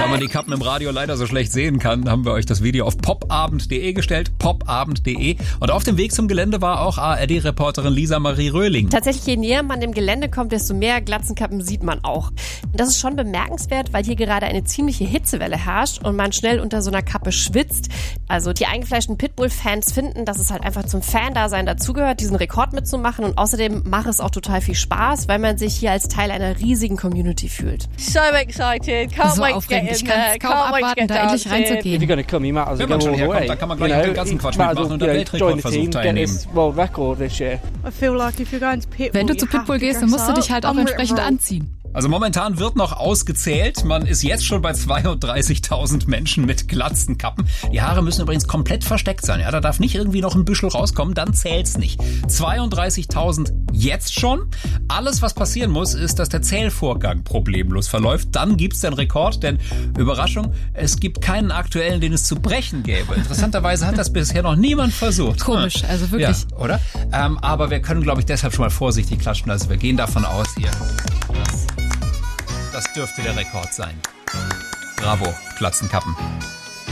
Da man die Kappen im Radio leider so schlecht sehen kann, haben wir euch das Video auf popabend.de gestellt, popabend.de. Und auf dem Weg zum Gelände war auch ARD-Reporterin Lisa Marie Röhling. Tatsächlich, je näher man dem Gelände kommt, desto mehr Glatzenkappen sieht man auch. Und das ist schon bemerkenswert, weil hier gerade eine ziemliche Hitzewelle herrscht und man schnell unter so einer Kappe schwitzt. Also die eingefleischten Pitbull-Fans finden, dass es halt einfach zum Fan-Dasein dazugehört, diesen Rekord mitzumachen. Und außerdem macht es auch total viel Spaß, weil man sich hier als Teil einer riesigen Community fühlt. So excited, can't wait to get in there, ich kann kaum abwarten, da endlich reinzugehen. Wenn man schon herkommt, dann kann man gleich den ganzen Quatsch mitmachen und den Weltrekordversuch teilnehmen. Wenn du zu Pitbull gehst, dann musst du dich halt auch entsprechend anziehen. Also momentan wird noch ausgezählt. Man ist jetzt schon bei 32.000 Menschen mit Glatzenkappen. Die Haare müssen übrigens komplett versteckt sein. Ja, da darf nicht irgendwie noch ein Büschel rauskommen, dann zählt's nicht. 32.000 jetzt schon. Alles, was passieren muss, ist, dass der Zählvorgang problemlos verläuft. Dann gibt's den Rekord, denn Überraschung, es gibt keinen aktuellen, den es zu brechen gäbe. Interessanterweise hat das bisher noch niemand versucht. Komisch, also wirklich. Ja, oder? Aber wir können, glaube ich, deshalb schon mal vorsichtig klatschen. Also wir gehen davon aus hier. Das dürfte der Rekord sein. Bravo, Glatzenkappen.